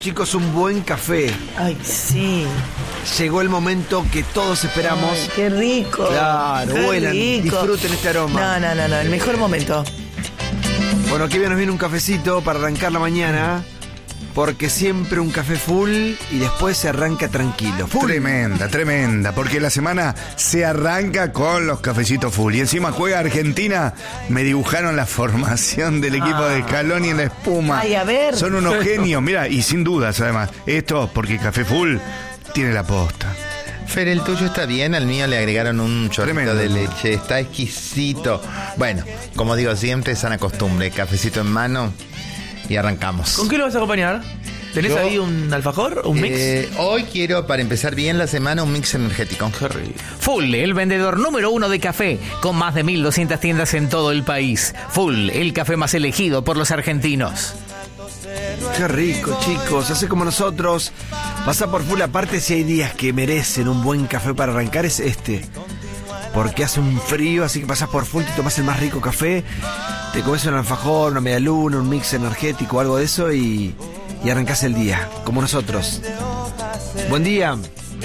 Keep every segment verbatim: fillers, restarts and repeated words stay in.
Chicos, un buen café. Ay, sí. Llegó el momento que todos esperamos. Ay, qué rico. Claro, qué huelan, rico. disfruten este aroma. No, no, no, no, el mejor momento. Bueno, aquí nos viene un cafecito para arrancar la mañana. Porque siempre un café full y después se arranca tranquilo. Full. Tremenda, tremenda, porque la semana se arranca con los cafecitos full. Y encima juega Argentina. Me dibujaron la formación del equipo Ah. de Scaloni en la espuma. Ay, a ver. Son unos genios, mira, y sin dudas además. Esto porque Café Full tiene la posta. Fer, el tuyo está bien, al mío le agregaron un chorrito Tremendo. de leche, está exquisito. Bueno, como digo siempre, sana costumbre, cafecito en mano y arrancamos. ¿Con qué lo vas a acompañar? ¿Tenés Yo, ahí un alfajor? ¿Un mix? Eh, hoy quiero, para empezar bien la semana, un mix energético. Qué rico. Full, el vendedor número uno de café, con más de mil doscientas tiendas en todo el país. Full, el café más elegido por los argentinos. Qué rico, chicos. Hace como nosotros. Pasa por full. Aparte, si hay días que merecen un buen café para arrancar, es este. Porque hace un frío, así que pasás por full, te tomás el más rico café, te comes un alfajor, una media luna, un mix energético, algo de eso y, y arrancás el día, como nosotros. Buen día.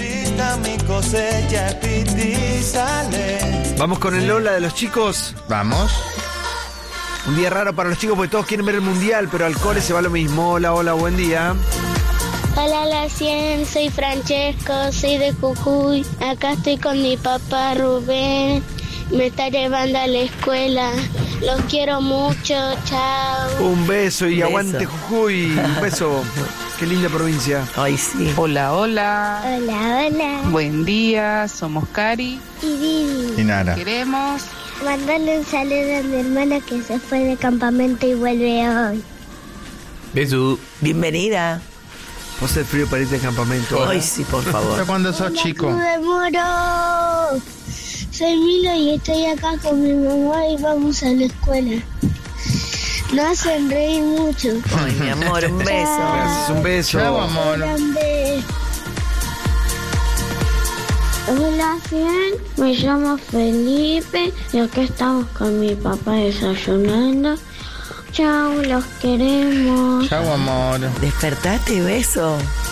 Vamos con el Lola de los chicos. Vamos. Un día raro para los chicos porque todos quieren ver el mundial, pero al cole se va lo mismo. Hola, hola, buen día. Hola, la cien, soy Francesco, soy de Jujuy. Acá estoy con mi papá Rubén. Me está llevando a la escuela. Los quiero mucho, chao. Un beso y Beso. aguante Jujuy. Un beso. Qué linda provincia. Ay, sí. Hola, hola. Hola, hola. Buen día, somos Cari. Y Vivi, Y nada. Queremos. mandarle un saludo a mi hermana que se fue de campamento y vuelve hoy. Besu. Bienvenida. Vos el frío para irte de campamento. Ay, sí, por Pero favor. cuando sos chico. ¡Me muero! Soy Milo y estoy acá con mi mamá y vamos a la escuela. Nos hacen reír mucho. Ay, mi amor, un beso. Gracias, un beso. Chao, amor. Grande. Hola, Cien. Me llamo Felipe y acá estamos con mi papá desayunando. Chao, los queremos. Chao, amor. Despertate, beso.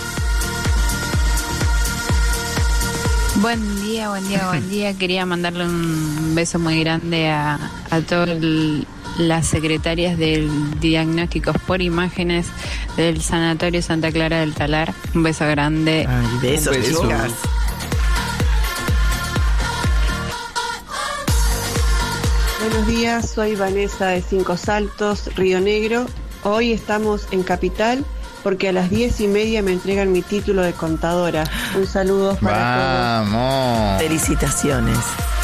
Buen día, buen día, buen día. Quería mandarle un beso muy grande a, a todas el- las secretarias del diagnósticos por imágenes del Sanatorio Santa Clara del Talar. Un beso grande. Ay, besos, Un beso. chicas. Buenos días, soy Vanessa de Cinco Saltos, Río Negro. Hoy estamos en Capital porque a las diez y media me entregan mi título de contadora. Un saludo para Vamos. Felicitaciones.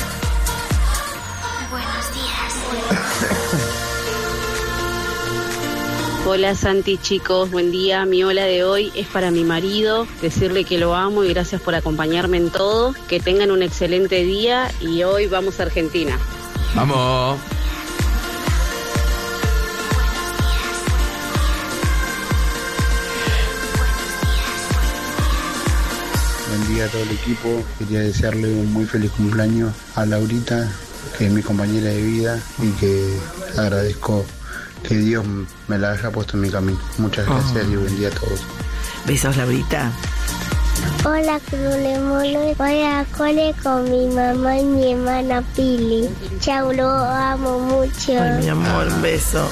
Hola Santi, chicos, buen día. Mi hola de hoy es para mi marido, decirle que lo amo y gracias por acompañarme en todo. Que tengan un excelente día y hoy vamos a Argentina. Vamos. Buen día a todo el equipo. Quería desearle un muy feliz cumpleaños a Laurita, que es mi compañera de vida y que agradezco que Dios me la haya puesto en mi camino. Muchas gracias y buen día a todos. Besos, Laurita. Hola, Crulemolo. Voy a cole con mi mamá y mi hermana Pili. Chao, lo amo mucho. Ay, mi amor, un beso.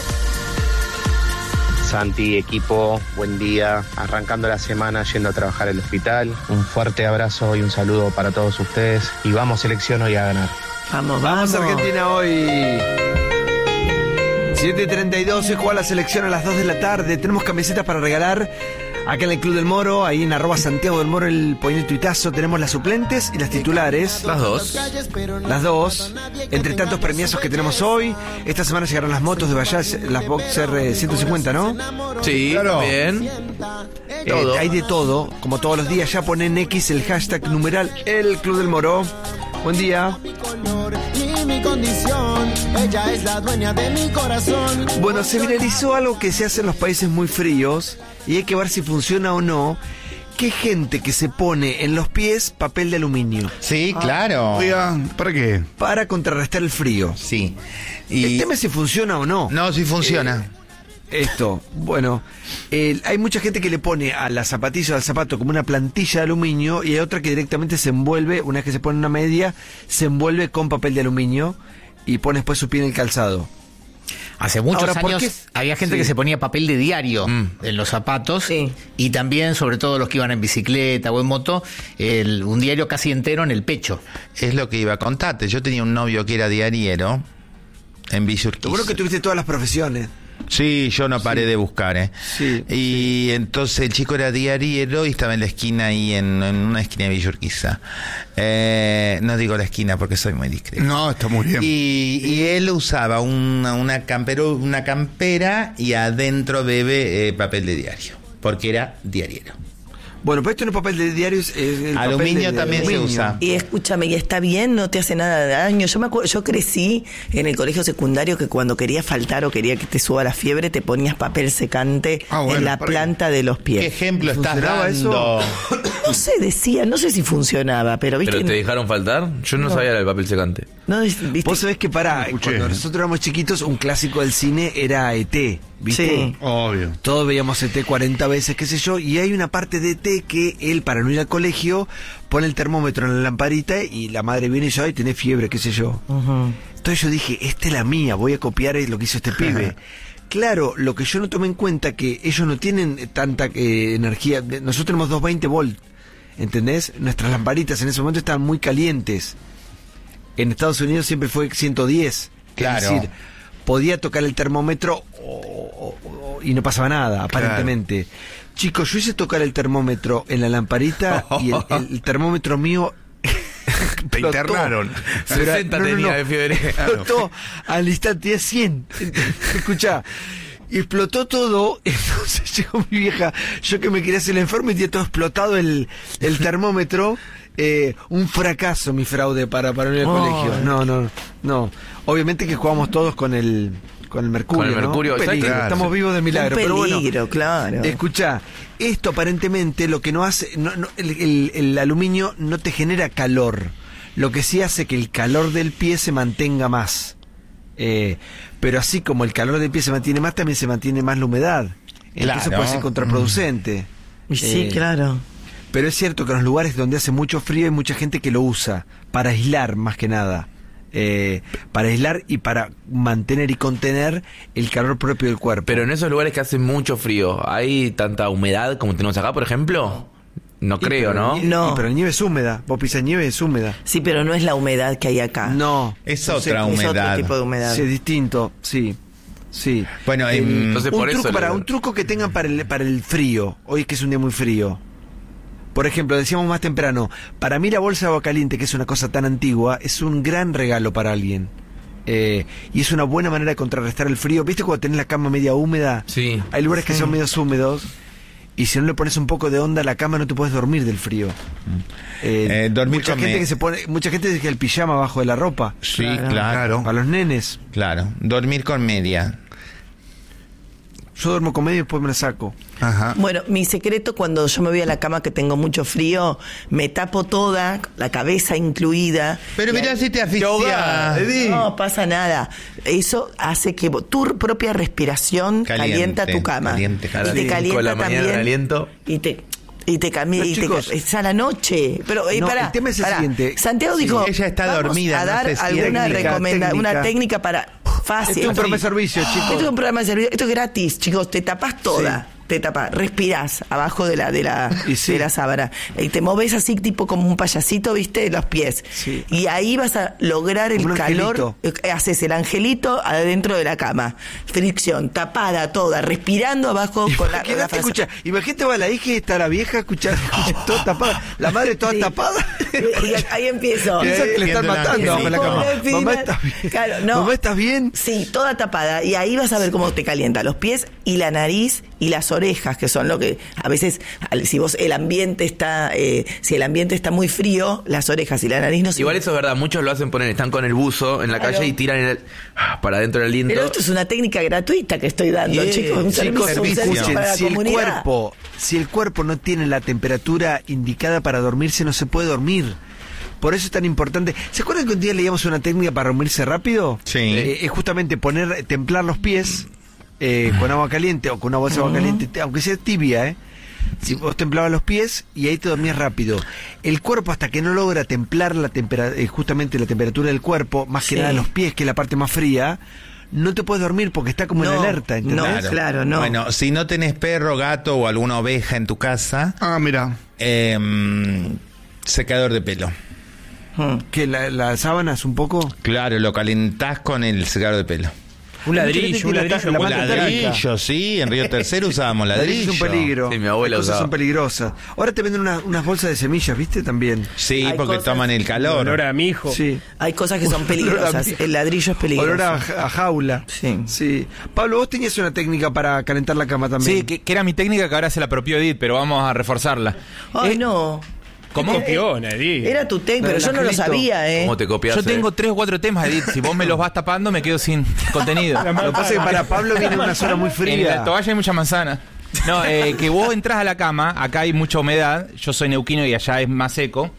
Santi, equipo, buen día. Arrancando la semana yendo a trabajar al hospital. Un fuerte abrazo y un saludo para todos ustedes. Y vamos, selección hoy a ganar. Vamos, vamos. Vamos a Argentina hoy. siete y treinta y dos se juega la selección a las dos de la tarde. Tenemos camisetas para regalar acá en el Club del Moro, ahí en arroba Santiago del Moro, el poniendo tuitazo. Tenemos las suplentes y las titulares. Las dos. Las dos. Entre tantos premiazos que tenemos hoy, esta semana llegaron las motos de Bajaj, las Boxer eh, ciento cincuenta, ¿no? Sí, Claro. bien. Eh, Todo. hay de todo, como todos los días. Ya ponen X el hashtag numeral el Club del Moro. Buen día. Bueno, se viralizó algo que se hace en los países muy fríos y hay que ver si funciona o no. ¿Qué gente que se pone en los pies papel de aluminio? Sí, claro. Oiga, ¿para qué? Para contrarrestar el frío. Sí. El Y tema es si funciona o no. no, sí funciona. Esto, bueno, eh, hay mucha gente que le pone a la zapatilla al zapato como una plantilla de aluminio y hay otra que directamente se envuelve, una vez que se pone una media, se envuelve con papel de aluminio y pone después su pie en el calzado. Hace muchos Ahora, ¿por años qué? había gente Sí. que se ponía papel de diario Mm. en los zapatos Sí. y también, sobre todo los que iban en bicicleta o en moto, el- un diario casi entero en el pecho. Es lo que iba a contarte. Yo tenía un novio que era diariero en Villa Urquiza. Seguro que tuviste todas las profesiones. Sí, yo no paré de buscar, ¿eh? Sí, Y entonces el chico era diariero y estaba en la esquina ahí, en, en una esquina de Villa Urquiza. Eh, no digo la esquina porque soy muy discreto. No, está muy bien. Y, y él usaba una, una, campero, una campera y adentro bebe eh, papel de diario, porque era diariero. Bueno, pero esto no es papel de diario, es es el Aluminio papel de- de también se aluminio. usa. Y escúchame, y está bien, no te hace nada de daño. Yo me acuerdo, yo crecí en el colegio secundario que cuando quería faltar o quería que te suba la fiebre, te ponías papel secante Ah, bueno, en la para- planta de los ¿Qué pies. ejemplo estás ¿Funcionaba dando? No sé, decía, no sé si funcionaba, pero viste. ¿Pero te dejaron faltar? Yo no, No. sabía el papel secante. No, viste. Vos sabés que para, escuché. cuando nosotros éramos chiquitos, un clásico del cine era E T, ¿viste? Sí. Obvio. Todos veíamos E T cuarenta veces, qué sé yo, y hay una parte de E T que él, para no ir al colegio, pone el termómetro en la lamparita y la madre viene y yo, ay, tenés fiebre, qué sé yo. Ujú. Entonces yo dije, esta es la mía, voy a copiar lo que hizo este pibe. Claro, lo que yo no tomé en cuenta que ellos no tienen tanta eh, energía. Nosotros tenemos doscientos veinte volt, ¿entendés? Nuestras lamparitas en ese momento estaban muy calientes. En Estados Unidos siempre fue ciento diez. Claro. Es decir, podía tocar el termómetro o- o- o- y no pasaba nada, aparentemente. Chicos, yo hice tocar el termómetro en la lamparita y el, el termómetro mío Te explotó. internaron. Pero, sesenta no, no, tenía no. de fiebre. Explotó al instante, es cien. Escuchá, y explotó todo. Entonces llegó mi vieja, yo que me quería hacer el enfermo y tenía todo explotado el, el termómetro. Eh, un fracaso mi fraude para, para ir al Oh. colegio. No, no, no. Obviamente que jugamos todos con el con el mercurio. Con el ¿no? mercurio, Un peligro, exacto. estamos vivos de milagro. Un pero bueno, peligro, claro. escuchá, esto aparentemente lo que no hace, no, no, el, el- el aluminio no te genera calor, lo que sí hace que el calor del pie se mantenga más. Eh, pero así como el calor del pie se mantiene más, también se mantiene más la humedad. Entonces Claro. puede ser contraproducente. Y sí, Eh, claro. Pero es cierto que en los lugares donde hace mucho frío hay mucha gente que lo usa para aislar más que nada. Eh, para aislar y para mantener y contener el calor propio del cuerpo. Pero en esos lugares que hace mucho frío, ¿hay tanta humedad como tenemos acá, por ejemplo? No Y creo, pero ¿no? la nie- No. y pero la nieve es húmeda. Vos pisas nieve, es húmeda. Sí, pero no es la humedad que hay acá. No. Es no otra sé, Es humedad. otro tipo de humedad. Sí, es distinto, sí. Sí. Bueno, Eh, em, entonces un por eso truco para le- un truco que tengan para el para el frío. Hoy que es un día muy frío. Por ejemplo, decíamos más temprano, para mí la bolsa de agua caliente, que es una cosa tan antigua, es un gran regalo para alguien. Eh, y es una buena manera de contrarrestar el frío. ¿Viste cuando tenés la cama media húmeda? Sí. Hay lugares que son medios húmedos. Y si no le pones un poco de onda a la cama, no te puedes dormir del frío. Eh, Eh, dormir mucha con gente me- que se pone, mucha gente deja el pijama abajo de la ropa. Sí, Claro. claro. Para los nenes. Claro. Dormir con media. Yo duermo con medio y después me la saco. Ajá. Bueno, mi secreto cuando yo me voy a la cama que tengo mucho frío, me tapo toda, la cabeza incluida. Pero Y mirá ahí- si te asfixia. No pasa nada. Eso hace que vo- tu propia respiración Caliente, calienta tu cama. caliente, y caliente. te calienta Con la mañana también. de aliento. Y te y te cambia No, y te chicos. ca- es a la noche. Pero eh, No, pará, el tema es el pará. siguiente. Santiago Sí. dijo, Ella está vamos dormida, a no dar sé si- alguna Técnica, recomenda, una técnica. técnica para fácil. Esto es un programa de servicio, chicos. Esto es un programa de servicio. Esto es gratis, chicos. Te tapas toda. Te tapas, respirás abajo de la de la, Y sí. de la sábana. Y te moves así tipo como un payasito, ¿viste? Los pies. Sí. Y ahí vas a lograr el Como un calor. angelito. Eh, Haces el angelito adentro de la cama. Fricción, tapada toda, respirando abajo con la, con la Imagínate, frase. escucha, imagínate va la hija y está la vieja escuchando, escucha, toda tapada, la madre toda Sí. tapada. Y ahí empiezo. Piensa que le están viendo la- matando Sí, abajo de la cama. Pobre Mamá, Fina. ¿estás bien? Claro, no. Mamá, ¿estás bien? Sí, toda tapada. Y ahí vas a ver cómo te calienta los pies y la nariz y las orejas, que son lo que a veces, al- si vos el ambiente está, eh, si el ambiente está muy frío, las orejas y la nariz no se. Igual eso es verdad, muchos lo hacen poner, están con el buzo en la Claro. calle y tiran el, para adentro del aliento. Pero esto es una técnica gratuita que estoy dando, Bien. chicos. Un Chicos, servicio, un servicio escuchen, para la si el comunidad. cuerpo, si el cuerpo no tiene la temperatura indicada para dormirse, no se puede dormir. Por eso es tan importante. ¿Se acuerdan que un día leíamos una técnica para dormirse rápido? Sí. Eh, es justamente poner, templar los pies eh, con agua caliente o con una bolsa de agua caliente, te- aunque sea tibia, ¿eh? Si vos templabas los pies y ahí te dormías rápido. El cuerpo, hasta que no logra templar la tempera- eh, justamente la temperatura del cuerpo, más que Sí. nada los pies, que es la parte más fría, no te puedes dormir porque está como No, en alerta, ¿entendés? no, claro, no. Bueno, si no tenés perro, gato o alguna oveja en tu casa, Ah, mira. eh, secador de pelo. Que la, la sábana es un poco... Claro, lo calentás con el secador de pelo. Un ladrillo, un ladrillo. La Un mata térmica. ladrillo, sí, en Río Tercero usábamos Ladrillos ladrillo. es un peligro. Sí, mi abuela Las cosas usaba. son peligrosas. Ahora te venden una- unas bolsas de semillas, ¿viste? También. Sí, Hay porque cosas- toman el calor. Olor a mi hijo. Sí. Hay cosas que son Olor a peligrosas. mi- El ladrillo es peligroso. Olor a, a jaula. Sí. Sí. Pablo, vos tenías una técnica para calentar la cama también. Sí, que, que era mi técnica que ahora se la apropió Edith, pero vamos a reforzarla. Ay, Eh, no. ¿Cómo? Copiona, Edith. Era tu técnica, pero Del yo no lo angelito. sabía, ¿eh? ¿Cómo te copias? Yo tengo tres o cuatro temas, Edith. Si vos me los vas tapando, me quedo sin contenido. Lo que pasa es que para Pablo viene una zona muy En fría. la toalla hay mucha manzana. No, eh, que vos entras a la cama, acá hay mucha humedad, yo soy neuquino y allá es más seco.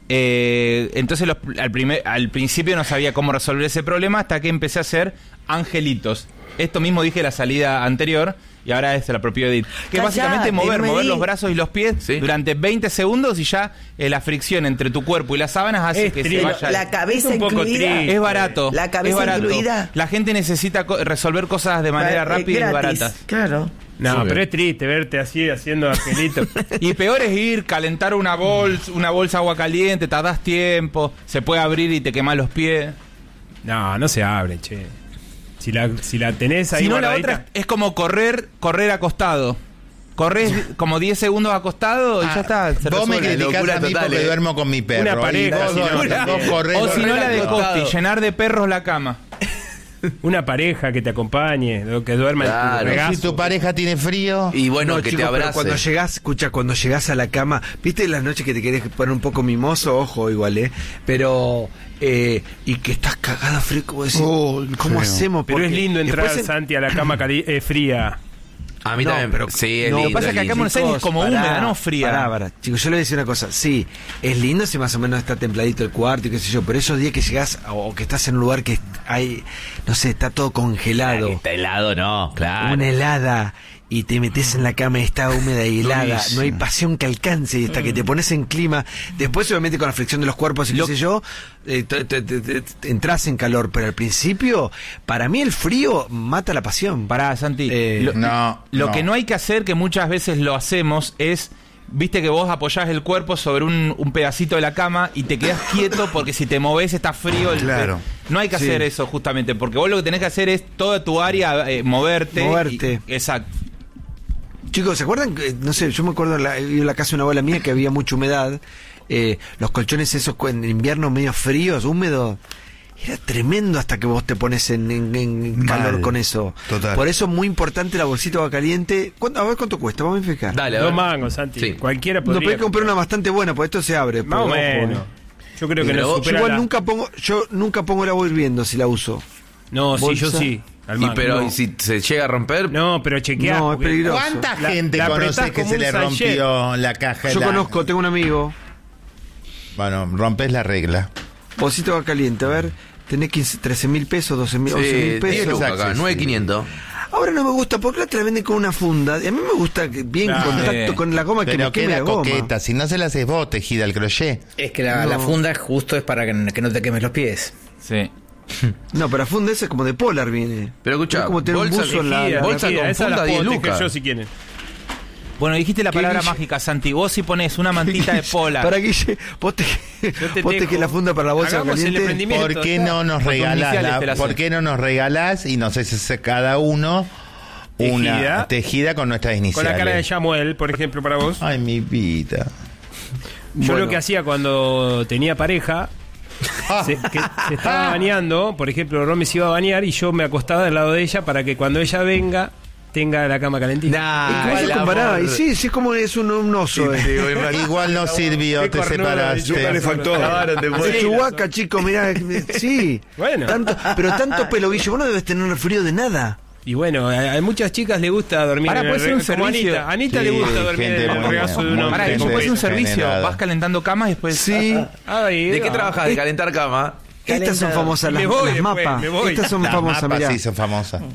Eh, entonces los- al, primer, al principio no sabía cómo resolver ese problema hasta que empecé a hacer angelitos. Esto mismo dije en la salida anterior y ahora es el propio Edith. Que es Callate, básicamente mover, no me mover di- los brazos y los pies Sí. durante veinte segundos y ya eh, la fricción entre tu cuerpo y las sábanas hace Es que se triste. vaya. La cabeza Es un poco incluida. triste. Es barato. La cabeza es barato. incluida. La gente necesita co- resolver cosas de manera Eh, rápida y gratis, barata. Claro. No, Sí. pero es triste verte así haciendo angelito. Y peor es ir, calentar una bolsa, una bolsa de agua caliente, tardás tiempo, se puede abrir y te quemás los pies. No, no se abre, che. Si la, si la tenés ahí Si no, la guardadita- otra es, es como correr, correr acostado. Corres como diez segundos acostado y ya está. se Vos me resuelve. criticás Locura a mí total, porque eh. duermo con mi perro. Una y pareja, vos, si no, vos también. corres, O si no, la de acostado. Costi, llenar de perros la cama. Una pareja que te acompañe, lo que duerma en Claro. tu si regazo. tu pareja tiene frío. Y bueno, No, que chicos, te pero abrace. cuando llegás, escucha, cuando llegás a la cama, viste las noches que te querés poner un poco mimoso, ojo igual, ¿eh? Pero, eh, y que estás cagado frío, como decís, Oh, ¿cómo feo. hacemos? Pero es Porque lindo entrar, después en- Santi, a la cama cali- eh, fría. A mí No, también, pero- sí, es no, lindo, Lo que pasa es que acá lindo. en Buenos Aires es como Pará, húmeda, no fría. Pará, pará. Chicos, yo le voy a decir una cosa. Sí, es lindo si más o menos está templadito el cuarto y qué sé yo, pero esos días que llegás o, o que estás en un lugar que hay, no sé, está todo congelado, Está helado, no, claro. una helada y te metes en la cama y está húmeda y helada, Durísimo. no hay pasión que alcance y hasta que te pones en clima. Después, obviamente, con la fricción de los cuerpos y qué sé yo, eh, te, te- te- te- te entras en calor, pero al principio, para mí el frío mata la pasión. Pará, Santi. Eh, lo no, lo no. que no hay que hacer, que muchas veces lo hacemos, es. Viste que vos apoyás el cuerpo sobre un, un pedacito de la cama y te quedás quieto porque si te moves está frío. El Claro. No hay que Sí. hacer eso justamente, porque vos lo que tenés que hacer es toda tu área eh, moverte. Moverte. y- exacto. Chicos, ¿se acuerdan? que, No sé, yo me acuerdo en la, en la casa de una abuela mía que había mucha humedad. Eh, los colchones esos cu- en invierno medio fríos, húmedos. Era tremendo hasta que vos te pones en, en- en Mal. calor con eso. Total. Por eso es muy importante la bolsita de agua caliente. ¿Cuánto- a ver cuánto cuesta, vamos a fijar. Dale, a Dos ver. mangos, Santi. Sí. Cualquiera No, podría. pero hay que comprar una bastante buena, porque esto se abre. Más o porque, ojo, menos. eh. Yo creo que Pero no vos- Yo supera igual la- nunca pongo, yo nunca pongo el agua hirviendo si la uso. No, sí, yo bolsa. sí. Al Y mango. pero No. ¿y si se llega a romper? No, pero chequeá. No, es porque- peligroso. ¿Cuánta La- gente la conoces apretás que como se un le sachet. rompió la caja? Yo la- conozco, tengo un amigo. Bueno, rompes la regla. Bolsita de agua caliente, a ver, tenés quince, trece mil pesos, doce mil, once mil Sí, pesos. diez lucas Exacto, acá, sí. nueve mil quinientos. Ahora no me gusta porque la te la venden con una funda. Y a mí me gusta que bien Claro. contacto Sí. con la goma que Pero me queme queda la goma. coqueta. Si no se la haces vos, tejida al crochet. Es que la, No. la funda justo es para que, que no te quemes los pies. Sí. No, pero la funda esa es como de polar viene. Pero escucha, es como tener un bolsa buzo en la... Tejida, bolsa tejida, con esas funda, las puedo diez tejer lucas. yo si quieren. Bueno, dijiste la ¿Qué palabra Guille? mágica, Santi. Vos si pones una mantita de polar. Para Guille, vos te, te vos te tejo. que la funda para la bolsa Hagamos el caliente. emprendimiento. ¿Por qué no nos Con tus regalás iniciales la- te la ¿Por haces. qué no nos regalás y nos haces cada uno una Tejida. tejida con nuestras Con iniciales? la cara de Samuel, por ejemplo, para vos. Ay, mi vida. Yo Bueno. lo que hacía cuando tenía pareja, se, que se estaba bañando, por ejemplo, Romy se iba a bañar y yo me acostaba del lado de ella para que cuando ella venga tenga la cama calentita. ¿Y cómo se comparaba? Y sí, sí, es como es un, un oso. eh. Igual no sirvió, Qué te cornudo, separaste. yo calefactor. Claro, te Es puede- Chewbacca, chico, mirá. Sí. Bueno. Tanto, pero tanto pelo, Guille, vos no debes tener frío de nada. Y bueno, a, a muchas chicas le gusta dormir Ahora en el puede ser un re- como servicio. Anita. A Anita Sí, le gusta dormir gente en el muy- regazo de un muy hombre. Pará, eso gente puede ser un servicio. degenerada. Vas calentando camas y después. Sí. Ay, ¿De qué ah. trabajas? ¿De calentar cama? Estas son famosas, las, Me voy las después, mapas. me voy. Estas son Las famosas, mapas mirá. sí son famosas.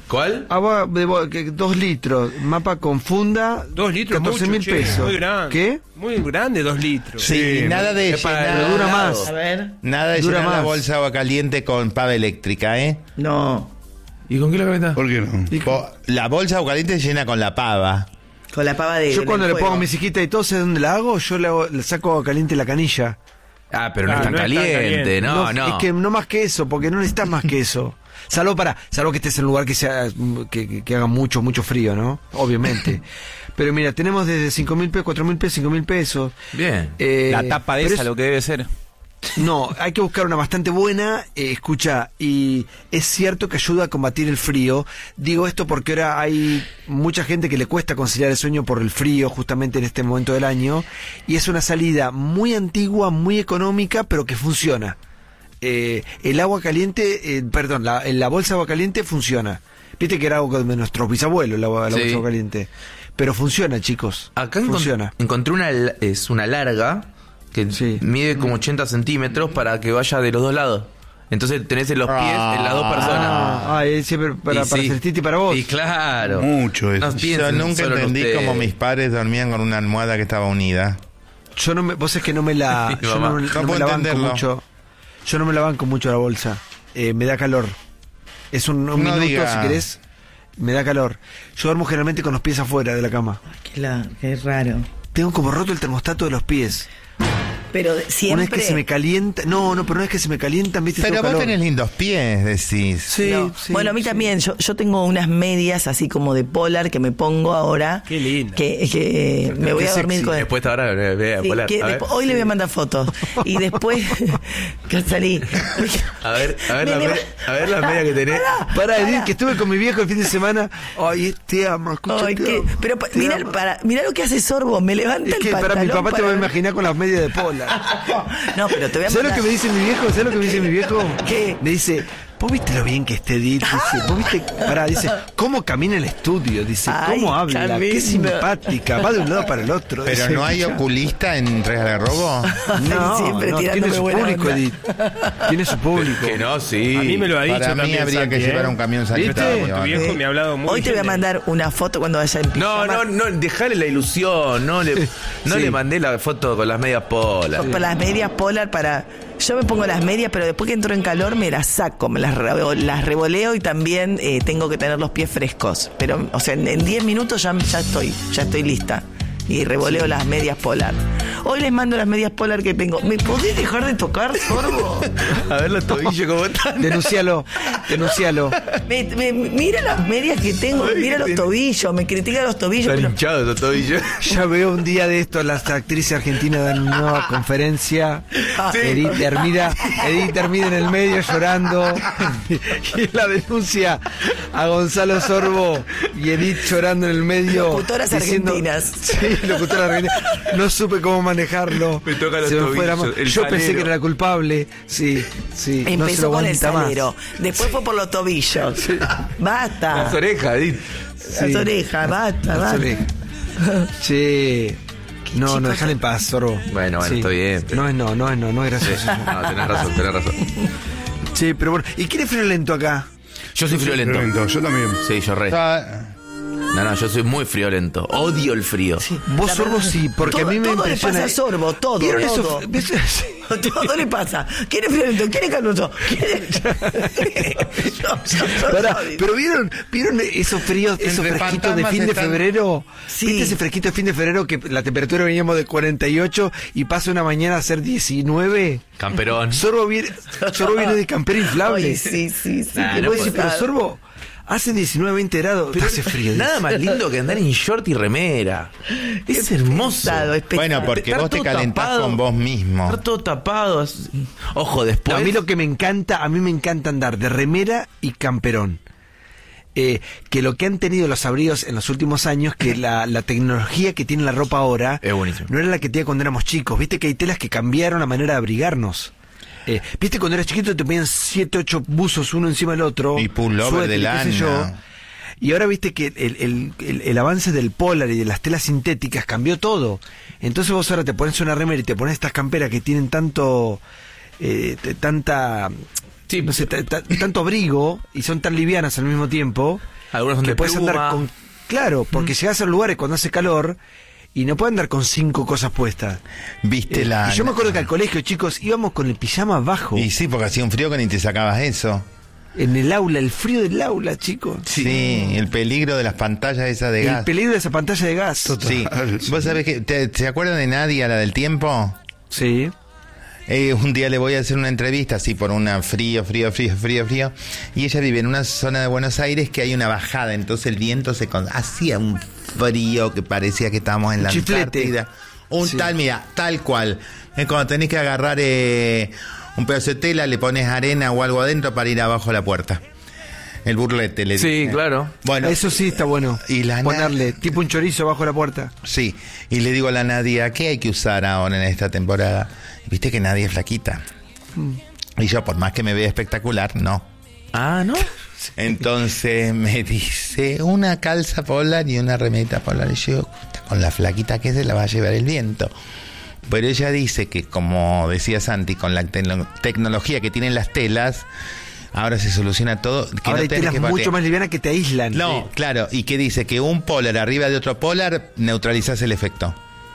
¿Cuál? Agua de bo- que dos litros, mapa con funda, Dos litros, catorce mil mucho, che, pesos. muy grande. ¿Qué? Muy grande, dos litros. Sí, y nada de es para llenar, el dura más. A ver. nada de Dura llenar la más. bolsa de agua caliente con pava eléctrica, ¿eh? No, ¿Y con qué la camioneta? ¿Por qué no? Po- La bolsa de agua caliente se llena con la pava. con la pava de Yo cuando del le pongo fuego. mi musiquita y todo, ¿sé dónde la hago? Yo le, hago- le saco agua caliente la canilla. Ah, pero no Ah, es tan no es tan caliente. caliente. No, no. Es que no más que eso, porque no necesitas más que eso. Salvo para, salvo que estés en un lugar que sea que, que- que haga mucho, mucho frío, ¿no? Obviamente. Pero mira, tenemos desde cinco mil pesos, cuatro mil pesos, cinco mil pesos. Bien. Eh, La tapa de pero esa, es- lo que debe ser. No, hay que buscar una bastante buena, eh, escucha, y es cierto que ayuda a combatir el frío. Digo esto porque ahora hay mucha gente que le cuesta conciliar el sueño por el frío justamente en este momento del año, y es una salida muy antigua, muy económica, pero que funciona. Eh, el agua caliente, eh, perdón, la, la bolsa de agua caliente funciona. Viste que era algo de nuestros bisabuelos, la, la bolsa Sí. de agua caliente. Pero funciona, chicos. Acá encon- funciona. encontré una, la- es una larga que Sí. mide como ochenta centímetros para que vaya de los dos lados. Entonces tenés en los pies en las dos personas. Ah, ah, eh, siempre para, Y para sí. Celestita y para vos. Y claro. Mucho eso. No Yo piensen nunca solo en entendí ustedes. cómo mis padres dormían con una almohada que estaba unida. Yo no me, vos es que no me la, Mi yo no, mamá. me- No no me puedo la banco entenderlo. mucho. Yo no me la banco mucho la bolsa. Eh, me da calor. Es un, un No minuto, diga. si querés. Me da calor. Yo duermo generalmente con los pies afuera de la cama. Qué, la- qué raro. Tengo como roto el termostato de los pies. Pero siempre. Una vez que se me calienta. No, no, pero una vez que se me calientan, viste, Pero tengo vos calor. tenés lindos pies, decís. Sí, No. sí, bueno, a mí sí. también. Yo, yo tengo unas medias así como de polar que me pongo ahora. Qué linda. Que, que me voy Qué a dormir sexy. con. Después ahora eh, vea, Sí, Polar, que a ver. después- hoy le voy a mandar fotos. Y después. que salí. A ver, a ver, Me la leva- media, a ver la media que tenés. Para decir que estuve con mi viejo el fin de semana. Ay, te amo, escucha, Ay, te qué- amo, pero pa- te mirá, amo. para, mirá lo que hace Sorbo. Me levanta Es el que pantalón. para mi papá te va a para- imaginar con las medias de pola. No, pero te voy a ¿Sabes lo mandar. que me dice mi viejo? ¿Sabes lo que me dice mi viejo? ¿Qué? Me dice, ¿vos viste lo bien que esté Edith? Dice, ¿vos viste? Pará, dice, ¿cómo camina el estudio? Dice, Ay, ¿cómo habla? camina. Qué simpática. Va de un lado para el otro. Pero Dice, no hay escucha. oculista en Real Robo. No, Siempre no, tiene tirándome su buena público, onda. Edith. Tiene su público. Que no, sí. A mí me lo ha dicho Para mí también, habría que Santi, llevar ¿eh? un camión Yo estaba sanitario. con tu viejo, me ha hablado muy Hoy te voy a bien de- mandar una foto cuando vaya en No, pijama. no, no, dejale la ilusión. No le, no Sí. le mandé la foto con las medias polas. Para las medias polar para. Yo me pongo las medias, pero después que entro en calor me las saco, me las, revol- las revoleo y también eh, tengo que tener los pies frescos. Pero, o sea, en en diez minutos ya, ya estoy, ya estoy lista. Y revoleo las medias polar. Hoy les mando las medias polar que tengo. ¿Me podés dejar de tocar, Sorbo? A ver los tobillos cómo están. Denuncialo, denuncialo. Me- me- mira las medias que tengo, mira los tobillos, me critica los tobillos. Están pero- hinchados los tobillos. Ya veo un día de esto las actrices argentinas dan una nueva conferencia. Sí. Edith Hermida, Edith Hermida en el medio llorando. Y la denuncia a Gonzalo Sorbo y Edith llorando en el medio. Locutoras argentinas. Sí, locutoras argentinas. No supe cómo manejarlo. Me toca los Se me fue la tobillos, mano. el Yo pensé salero. que era la culpable. Sí, sí. no se Empezó lo con el aguanta más. salero, después fue por los tobillos. Basta. Las orejas, Edith. Las Sí. orejas, basta, Las basta. orejas. Che. No, no, déjale en paz, Sorbo. Bueno, bueno, está bien, pero- No es no, no es no, no es Sí. gracioso. No, tenés razón, tenés razón. Sí, pero bueno. ¿Y quién es friolento acá? Yo soy friolento. Friolento, yo también. Sí, yo re. Ah, No, no, yo soy muy friolento. Odio el frío. Vos, Sorbo, sí, porque todo, a mí me todo le impresiona. pasa a Sorbo, todo, ¿Vieron todo. eso? ¿Ves? Todo le pasa. ¿Quién es violento? ¿Quién es caluso? ¿Quién es- Yo- yo- Pará, pero vieron, vieron esos fríos, esos Entre fresquitos de fantasmas fin de están- febrero. Sí. ¿Viste ese fresquito de fin de febrero que la temperatura veníamos de cuarenta y ocho y pasa una mañana a ser diecinueve? Camperón. Sorbo viene, Sorbo viene de campera inflable. Ay, sí, sí, sí. Nah, Y no vos decís, puedo- pero Sorbo, hace diecinueve, veinte grados, pero hace frío. Nada más lindo que andar en short y remera. Es hermoso. pesado, es pesado. Bueno, porque Estar vos te todo calentás tapado. con vos mismo. Estar todo tapado. es- Ojo, después. A mí lo que me encanta, a mí me encanta andar de remera y camperón. Eh, que lo que han tenido los abrigos en los últimos años, que la, la tecnología que tiene la ropa ahora Es buenísimo. no era la que tenía cuando éramos chicos. Viste que hay telas que cambiaron la manera de abrigarnos. Eh, Viste cuando eras chiquito te ponían siete, ocho buzos uno encima del otro. Y pullover suéter, de qué sé yo. lana. Y ahora viste que el, el, el, el avance del polar y de las telas sintéticas cambió todo. Entonces vos ahora te pones una remera y te pones estas camperas que tienen tanto eh, t- tanta, sí, no sé, t- t- tanto abrigo y son tan livianas al mismo tiempo. Algunos son que de puedes pluma. andar con, claro, porque mm. llegás a lugares cuando hace calor y no puedes andar con cinco cosas puestas. Viste eh, la. Y yo me acuerdo que al colegio, chicos, íbamos con el pijama bajo. Y sí, porque hacía un frío que ni te sacabas eso. En el aula, el frío del aula, chicos. Sí, sí, el peligro de las pantallas esas de el gas. El peligro de esa pantalla de gas. Total. Sí. ¿Vos sabés que te, te acuerdan de Nadia, la del tiempo? Sí. Eh, un día le voy a hacer una entrevista así por una frío, frío, frío, frío, frío. Y ella vive en una zona de Buenos Aires que hay una bajada, entonces el viento se con... hacía un frío que parecía que estábamos en la Chiflete. Antártida. Un sí. tal, mira, tal cual. Es cuando tenés que agarrar eh, un pedazo de tela, le pones arena o algo adentro para ir abajo a la puerta. El burlete, le Sí, dije. claro. Bueno, eso sí está bueno. Y la ponerle na- tipo un chorizo bajo la puerta. Sí, y le digo a la Nadia, ¿qué hay que usar ahora en esta temporada? Viste que Nadia es flaquita. Mm. Y yo, por más que me vea espectacular, no. Ah, ¿no? Entonces me dice, una calza polar y una remeta polar. Y yo, con la flaquita que se la va a llevar el viento. Pero ella dice que, como decía Santi, con la te- tecnología que tienen las telas, ahora se soluciona todo. Que ahora no hay telas que mucho más livianas que te aíslan. No, sí. Claro, y que dice que un polar arriba de otro polar neutralizas el efecto.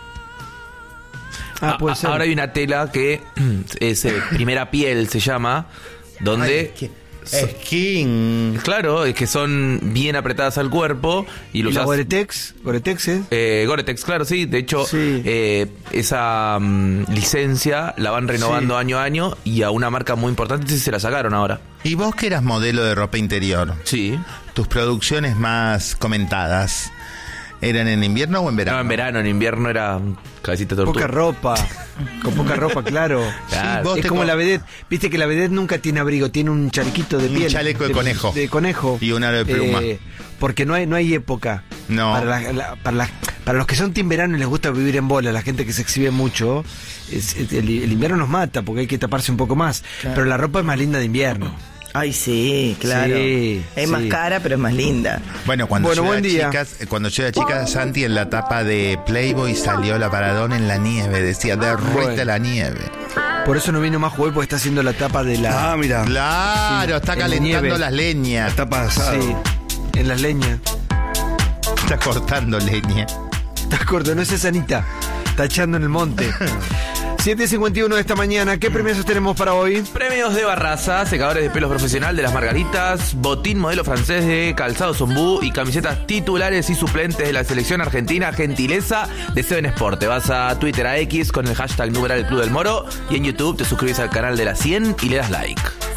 Ah, puede ser. Ahora hay una tela que es eh, primera piel, se llama, donde... Ay, Skin. Claro, es que son bien apretadas al cuerpo. ¿Y, ¿Y lo la usás... Gore-Tex? ¿Gore-Tex eh? Eh, Gore-Tex, claro, sí. De hecho, sí. Eh, esa um, licencia la van renovando sí. año a año y a una marca muy importante se la sacaron ahora. ¿Y vos que eras modelo de ropa interior? Sí. ¿Tus producciones más comentadas eran en invierno o en verano? No, en verano, en invierno era cabecita tortuga. Poca ropa, con poca ropa, claro. Claro. Sí, es como con... la vedette. Viste que la vedette nunca tiene abrigo, tiene un chalequito de piel. Un chaleco de, de conejo. De conejo. Y un aro de pluma. Eh, porque no hay, no hay época. No. Para, la, la, para, la, para los que son team verano y les gusta vivir en bola, la gente que se exhibe mucho, es, el, el invierno nos mata porque hay que taparse un poco más. Claro. Pero la ropa es más linda de invierno. Ay, sí, claro. Sí, es sí. más cara, pero es más linda. Bueno, cuando bueno, yo buen era día. chicas, cuando yo era chica, Santi, en la tapa de Playboy salió la Paradón en la nieve, decía derrite bueno. la nieve. Por eso no vino más juguete porque está haciendo la tapa de la. Ah, mira. Claro, sí, está calentando las leñas. Está pasado. Sí, en las leñas. Está cortando leña. Está cortando, no es esa Anita. Está echando en el monte. siete cincuenta y uno de esta mañana, ¿qué premios tenemos para hoy? Premios de Barraza, secadores de pelos profesional de las Margaritas, botín modelo francés de calzado Zombú y camisetas titulares y suplentes de la selección argentina, gentileza de Seven Sport. Te vas a Twitter, a X con el hashtag numeral el Club del Moro y en YouTube te suscribes al canal de la cien y le das like.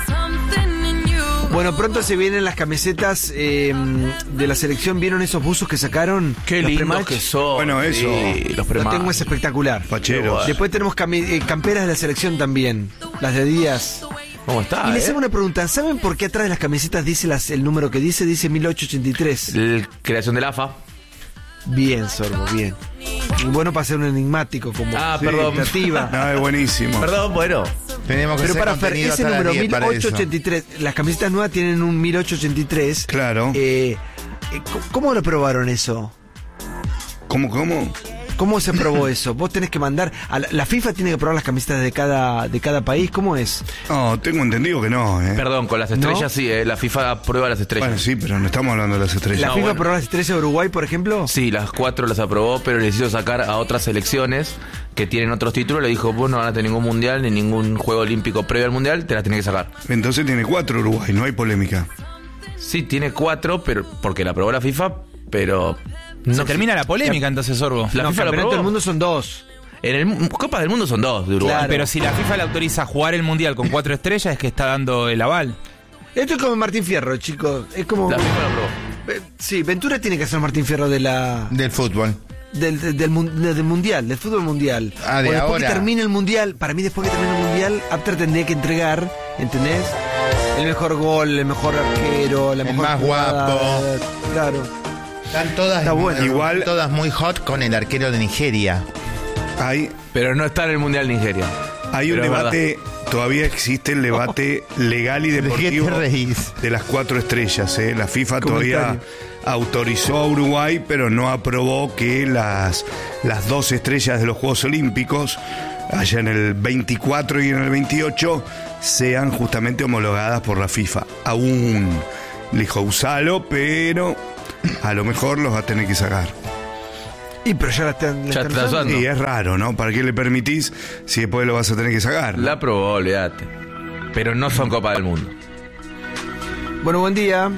Bueno, pronto se vienen las camisetas eh, de la selección. ¿Vieron esos buzos que sacaron? Qué los lindos pre-match? que son. Bueno, eso. Sí, los Lo tengo, es espectacular. Facheros. Después tenemos cami- eh, camperas de la selección también. Las de Díaz. ¿Cómo está? Y eh? les hago una pregunta. ¿Saben por qué atrás de las camisetas dice las, el número que dice? Dice mil ochocientos ochenta y tres. La creación del A F A. Bien, Sorbo, bien. Y bueno para ser un enigmático como Ah, perdón. expectativa. No, es buenísimo. Perdón, bueno. Tenemos que Pero hacer para Fer, contenido ese hasta las número diez mil para ochocientos eso. ochenta y tres, las camisetas nuevas tienen un mil ochocientos ochenta y tres. Claro. Eh, eh, ¿Cómo lo probaron eso? ¿Cómo, cómo? ¿Cómo se probó eso? Vos tenés que mandar... A la, la FIFA tiene que probar las camisetas de cada, de cada país. ¿Cómo es? No, tengo entendido que no, ¿eh? Perdón, con las estrellas ¿No? sí, eh, la FIFA aprueba las estrellas. Bueno, sí, pero no estamos hablando de las estrellas. ¿La No, FIFA bueno. probó las estrellas de Uruguay, por ejemplo? Sí, las cuatro las aprobó, pero les hizo sacar a otras selecciones que tienen otros títulos. Le dijo, vos no van a tener ningún mundial ni ningún juego olímpico previo al mundial, te las tenés que sacar. Entonces tiene cuatro Uruguay, no hay polémica. Sí, tiene cuatro, pero porque la aprobó la FIFA, pero... Se no termina la polémica entonces, Sorbo. La no, FIFA lo campeonato aprobó. del mundo son dos. En el Copas del Mundo son dos de Uruguay. Claro. Pero si la FIFA le autoriza a jugar el Mundial con cuatro estrellas es que está dando el aval. Esto es como Martín Fierro, chicos. Es como... La FIFA lo aprobó. Eh, Sí, Ventura tiene que ser Martín Fierro de la... Del fútbol. Del, del, del, mun- del mundial, del fútbol mundial. Ah, de o después ahora. que termine el mundial, para mí después que termine el mundial, Apter tendría que entregar, ¿entendés? El mejor gol, el mejor arquero, la El mejor más jugada. guapo. Claro. Están todas, Está bueno. Igual- todas muy hot con el arquero de Nigeria. Hay, Pero no está en el Mundial Nigeria. hay un Pero es debate todavía existe el debate legal y deportivo de las cuatro estrellas. ¿eh? La FIFA todavía autorizó a Uruguay, pero no aprobó que las, las dos estrellas de los Juegos Olímpicos, allá en el veinticuatro y en el veintiocho, sean justamente homologadas por la FIFA. Aún le dijo usalo, pero a lo mejor los va a tener que sacar. Y pero ya la están, la Ya están está usando. usando. Y es raro, ¿no? ¿Para qué le permitís si después lo vas a tener que sacar? La probó, olvídate. Pero no son Copa del Mundo. Bueno, buen día.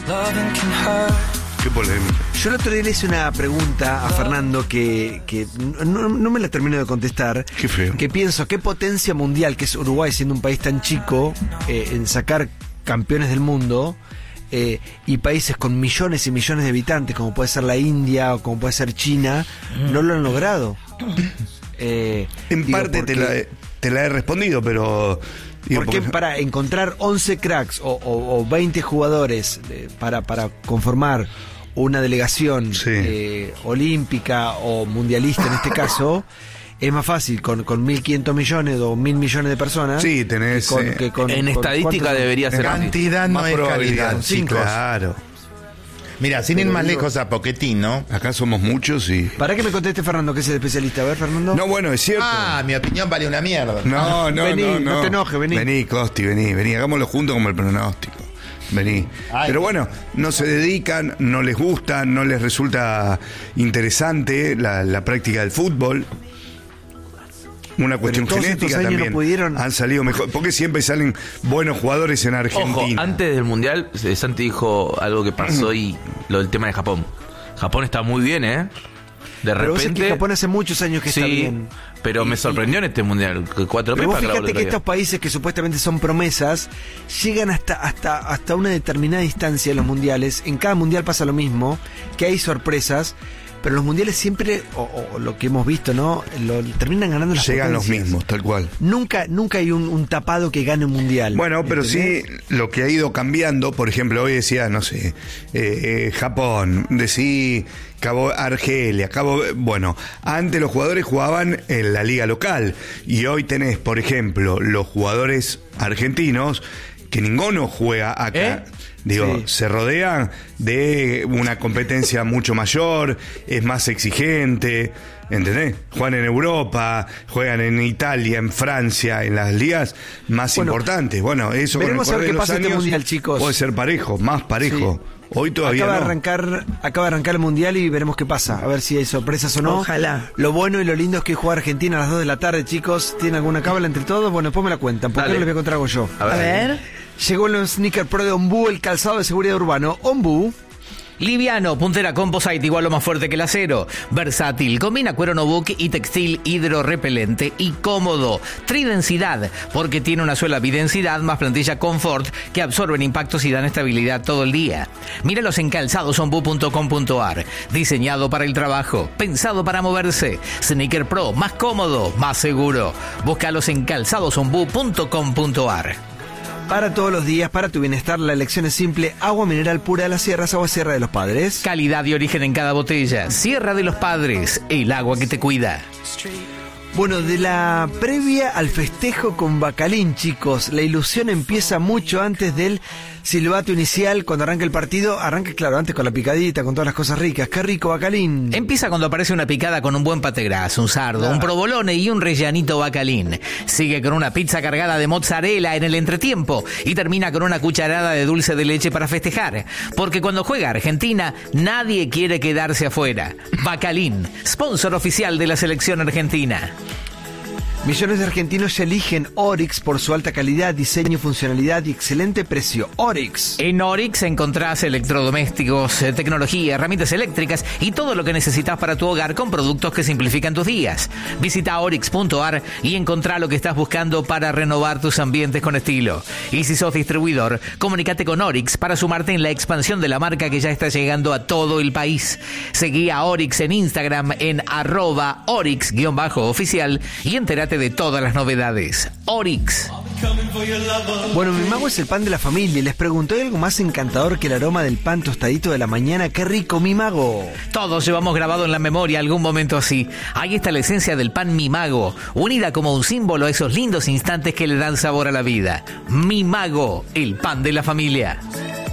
Qué polémica. Yo el otro día le hice una pregunta a Fernando que, que no, no me la termino de contestar. Qué feo. Que pienso, ¿qué potencia mundial, que es Uruguay siendo un país tan chico, eh, en sacar campeones del mundo, eh, y países con millones y millones de habitantes, como puede ser la India o como puede ser China, no lo han logrado? Eh, En digo, parte te porque- la, te la he respondido, pero... digo, Porque porque- para encontrar once cracks o, o- o veinte jugadores eh, para, para conformar una delegación eh, olímpica o mundialista en este caso, es más fácil con, con mil quinientos millones o mil millones de personas. Sí, tenés... que con- eh, que con- en con- estadística ¿cuántos son? debería ser así. Cantidad no más es probabilidad. calidad. Sí, Cinco. claro. Mira, sin ir Pero más digo- lejos a Pochettino. Acá somos muchos y... ¿Para que me conteste Fernando, que es el especialista? A ver, Fernando. No, bueno, es cierto. Ah, mi opinión vale una mierda. No, no, Vení, no, no. no te enojes, vení. Vení, Costi, vení, vení. Hagámoslo juntos como el pronóstico. Vení. Ay. Pero bueno, no se dedican, no les gusta, no les resulta interesante la, la práctica del fútbol. Una cuestión todos estos genética años no también. pudieron- Han salido mejor. Porque siempre salen buenos jugadores en Argentina. Ojo, antes del Mundial, eh, Santi dijo algo que pasó y lo del tema de Japón. Japón está muy bien, ¿eh? De Pero vos sabés repente... que Japón hace muchos años que sí, está bien. pero me sorprendió en este Mundial. que Cuatro Pero vos pepas clavó el fíjate otro que día. estos países que supuestamente son promesas llegan hasta, hasta, hasta una determinada distancia en los mundiales. En cada mundial pasa lo mismo, que hay sorpresas, pero los mundiales siempre, o, o lo que hemos visto, ¿no? Lo, terminan ganando las Llegan los potencias. mismos, tal cual. Nunca, nunca hay un, un tapado que gane un mundial. Bueno, pero ¿entendés? sí, lo que ha ido cambiando, por ejemplo, hoy decía, no sé, eh, eh, Japón, decí Cabo Argelia, Cabo... Bueno, antes los jugadores jugaban en la liga local y hoy tenés, por ejemplo, los jugadores argentinos que ninguno juega acá. ¿Eh? Digo, Sí. se rodean de una competencia mucho mayor, es más exigente, ¿entendés? Juegan en Europa, juegan en Italia, en Francia, en las ligas más Bueno, importantes. Bueno, eso con el veremos a ver correr qué de los pasa este años mundial, chicos. puede ser parejo, más parejo. Hoy todavía acaba no. de arrancar, acaba de arrancar el mundial y veremos qué pasa, a ver si hay sorpresas o no. Ojalá. Lo bueno y lo lindo es que juega Argentina a las dos de la tarde, chicos. ¿Tienen alguna cábala entre todos? Bueno, después me la cuentan, porque Dale. no les voy a contar algo yo. A ver. A ver. Llegó el Sneaker Pro de Ombú, el calzado de seguridad urbano. Ombú. Liviano, puntera composite igual o más fuerte que el acero. Versátil, combina cuero no-book y textil hidrorrepelente y cómodo. Tridensidad, porque tiene una suela bidensidad más plantilla confort que absorben impactos y dan estabilidad todo el día. Míralos en calzados ombú punto com punto a r. Diseñado para el trabajo, pensado para moverse. Sneaker Pro, más cómodo, más seguro. Búscalos en calzados ombú punto com punto a r. Para todos los días, para tu bienestar, la elección es simple. Agua mineral pura de las sierras, agua sierra de los padres. Calidad y origen en cada botella. Sierra de los Padres, el agua que te cuida. Bueno, de la previa al festejo con Bacalín, chicos. La ilusión empieza mucho antes del silbato inicial. Cuando arranca el partido, arranca, claro, antes con la picadita, con todas las cosas ricas. ¡Qué rico, Bacalín! Empieza cuando aparece una picada con un buen pate gras, un sardo, un provolone y un rellanito Bacalín. Sigue con una pizza cargada de mozzarella en el entretiempo y termina con una cucharada de dulce de leche para festejar. Porque cuando juega Argentina, nadie quiere quedarse afuera. Bacalín, sponsor oficial de la selección argentina. Millones de argentinos ya eligen Oryx por su alta calidad, diseño, funcionalidad y excelente precio. Oryx. En Oryx encontrás electrodomésticos, eh, tecnología, herramientas eléctricas y todo lo que necesitas para tu hogar con productos que simplifican tus días. Visita oryx punto a r y encontrá lo que estás buscando para renovar tus ambientes con estilo. Y si sos distribuidor, comunícate con Oryx para sumarte en la expansión de la marca que ya está llegando a todo el país. Seguí a Oryx en Instagram en arroba Oryx-oficial y entérate de todas las novedades. Oryx. Bueno, mi mago es el pan de la familia. Y les pregunto, ¿hay algo más encantador que el aroma del pan tostadito de la mañana? ¡Qué rico, mi mago! Todos llevamos grabado en la memoria algún momento así. Ahí está la esencia del pan Mi Mago, unida como un símbolo a esos lindos instantes que le dan sabor a la vida. Mi Mago, el pan de la familia.